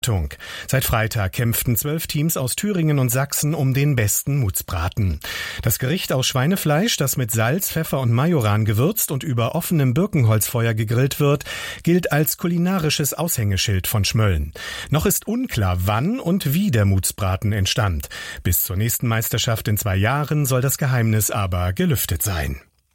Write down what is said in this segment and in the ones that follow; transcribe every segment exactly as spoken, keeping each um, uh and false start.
Seit Freitag kämpften zwölf Teams aus Thüringen und Sachsen um den besten Mutzbraten. Das Gericht aus Schweinefleisch, das mit Salz, Pfeffer und Majoran gewürzt und über offenem Birkenholzfeuer gegrillt wird, gilt als kulinarisches Aushängeschild von Schmölln. Noch ist unklar, wann und wie der Mutzbraten entstand. Bis zur nächsten Meisterschaft in zwei Jahren soll das Geheimnis aber gelüftet sein.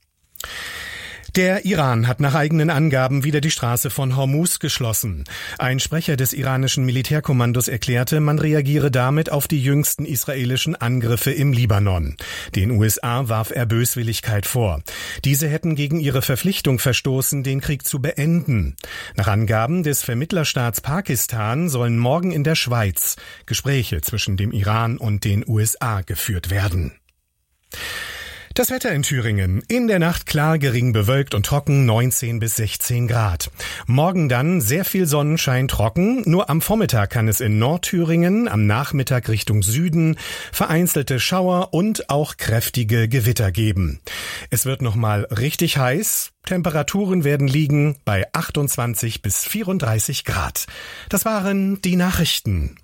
Der Iran hat nach eigenen Angaben wieder die Straße von Hormuz geschlossen. Ein Sprecher des iranischen Militärkommandos erklärte, man reagiere damit auf die jüngsten israelischen Angriffe im Libanon. Den U S A warf er Böswilligkeit vor. Diese hätten gegen ihre Verpflichtung verstoßen, den Krieg zu beenden. Nach Angaben des Vermittlerstaats Pakistan sollen morgen in der Schweiz Gespräche zwischen dem Iran und den U S A geführt werden. Das Wetter in Thüringen. In der Nacht klar, gering bewölkt und trocken, neunzehn bis sechzehn Grad. Morgen dann sehr viel Sonnenschein, trocken. Nur am Vormittag kann es in Nordthüringen, am Nachmittag Richtung Süden vereinzelte Schauer und auch kräftige Gewitter geben. Es wird nochmal richtig heiß. Temperaturen werden liegen bei achtundzwanzig bis vierunddreißig Grad. Das waren die Nachrichten.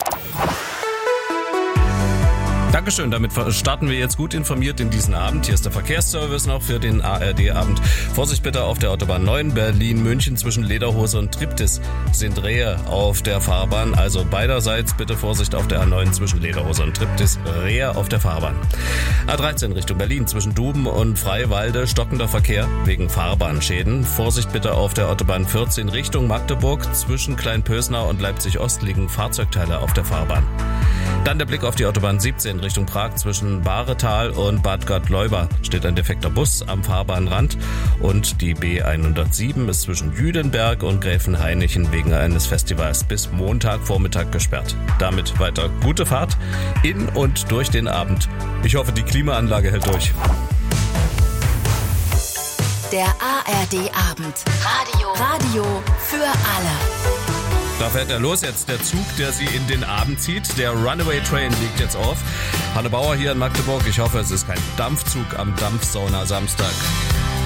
Dankeschön, damit starten wir jetzt gut informiert in diesen Abend. Hier ist der Verkehrsservice noch für den A R D-Abend. Vorsicht bitte auf der Autobahn neun Berlin-München zwischen Lederhose und Triptis sind Rehe auf der Fahrbahn. Also beiderseits bitte Vorsicht auf der A neun zwischen Lederhose und Triptis, Rehe auf der Fahrbahn. A dreizehn Richtung Berlin zwischen Duben und Freiwalde stockender Verkehr wegen Fahrbahnschäden. Vorsicht bitte auf der Autobahn vierzehn Richtung Magdeburg zwischen Kleinpösnau und Leipzig-Ost liegen Fahrzeugteile auf der Fahrbahn. Dann der Blick auf die Autobahn siebzehn Richtung Prag zwischen Baretal und Bad Gott-Leuba steht ein defekter Bus am Fahrbahnrand und die B hundertsieben ist zwischen Jüdenberg und Gräfenhainichen wegen eines Festivals bis Montagvormittag gesperrt. Damit weiter gute Fahrt in und durch den Abend. Ich hoffe, die Klimaanlage hält durch. Der A R D-Abend. Radio. Radio für alle. Da fährt er los jetzt, der Zug, der Sie in den Abend zieht. Der Runaway Train liegt jetzt auf. Hanne Bauer hier in Magdeburg. Ich hoffe, es ist kein Dampfzug am Dampfsauna Samstag.